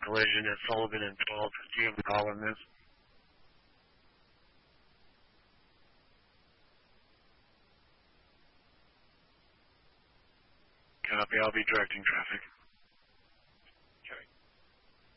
collision at Sullivan and 12th. Do you have the call on this? Copy. I'll be directing traffic.